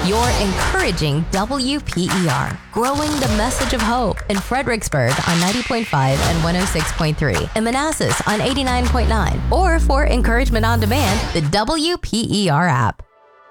You're encouraging WPER, growing the message of hope in Fredericksburg on 90.5 and 106.3, and Manassas on 89.9, or for encouragement on demand, the WPER app.